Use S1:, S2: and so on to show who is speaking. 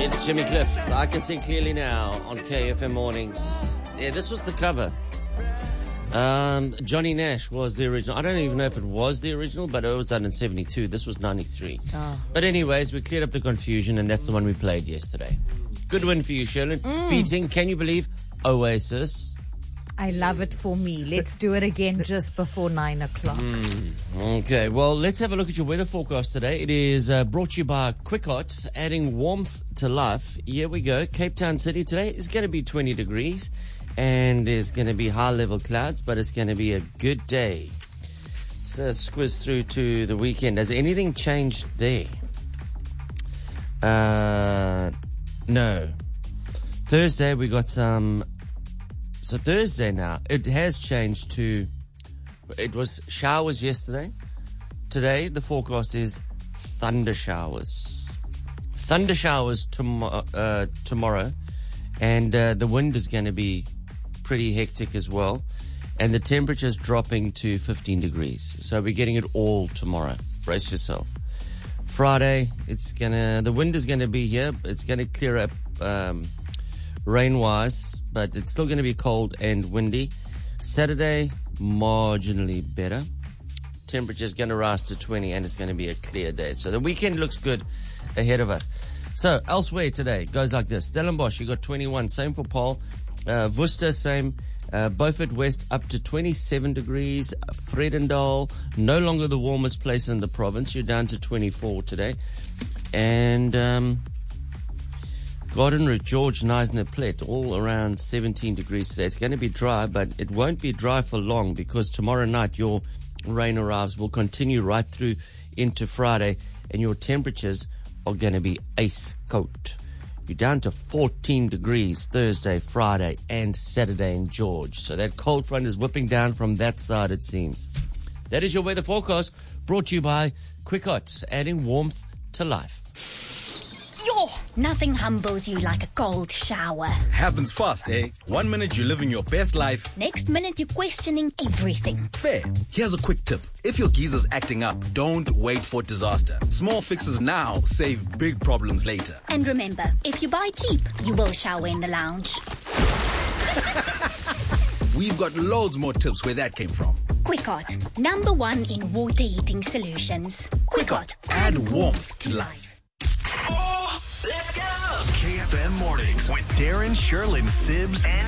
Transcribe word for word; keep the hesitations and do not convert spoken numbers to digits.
S1: It's Jimmy Cliff. I can see clearly now on K F M Mornings. Yeah, this was the cover. Um, Johnny Nash was the original. I don't even know if it was the original, but it was done in seventy-two. This was ninety-three. Oh. But anyways, we cleared up the confusion, and that's the one we played yesterday. Good win for you, Sherlyn. Mm. Beating, can you believe, Oasis.
S2: I love it for me. Let's do it again just before nine o'clock.
S1: Mm, okay, well, let's have a look at your weather forecast today. It is uh, brought to you by Quickhot, adding warmth to life. Here we go. Cape Town City today is going to be twenty degrees, and there's going to be high-level clouds, but it's going to be a good day. Let's uh, squiz through to the weekend. Has anything changed there? Uh, no. Thursday, we got some... So Thursday now, it has changed to, it was showers yesterday. Today, the forecast is thunder showers. Thunder showers tom- uh, tomorrow. And uh, the wind is going to be pretty hectic as well. And the temperature's dropping to fifteen degrees. So we're getting it all tomorrow. Brace yourself. Friday, it's going to, the wind is going to be here. It's going to clear up, um, rain-wise, but it's still going to be cold and windy. Saturday, marginally better. Temperature's going to rise to twenty, and it's going to be a clear day. So the weekend looks good ahead of us. So elsewhere today goes like this. Stellenbosch, you got twenty-one. Same for Paul. Uh, Worcester, same. Uh, Beaufort West up to twenty-seven degrees. Vredendal, no longer the warmest place in the province. You're down to twenty-four today. And... um Garden Route, George, Neisner, Plet, all around seventeen degrees today. It's going to be dry, but it won't be dry for long because tomorrow night your rain arrives. Will continue right through into Friday, and your temperatures are going to be ice coat. You're down to fourteen degrees Thursday, Friday, and Saturday in George. So that cold front is whipping down from that side, it seems. That is your weather forecast, brought to you by Quickhot, adding warmth to life.
S3: Yo, nothing humbles you like a cold shower.
S4: Happens fast, eh? One minute you're living your best life.
S3: Next minute you're questioning everything.
S4: Fair. Here's a quick tip. If your geezer's acting up, don't wait for disaster. Small fixes now save big problems later.
S3: And remember, if you buy cheap, you will shower in the lounge.
S4: We've got loads more tips where that came from.
S3: Quickhot, number one in water heating solutions. Quickhot,
S4: add warmth to life.
S5: Oh, let's go! K F M Mornings with Darren, Sherlyn, Sibs, and